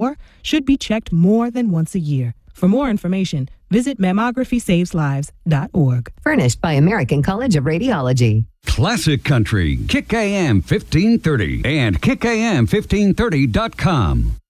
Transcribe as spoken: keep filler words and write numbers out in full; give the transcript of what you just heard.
or should be checked more than once a year. For more information, visit mammography saves lives dot org. Furnished by American College of Radiology. Classic Country, Kick A M fifteen thirty and kick A M fifteen thirty dot com.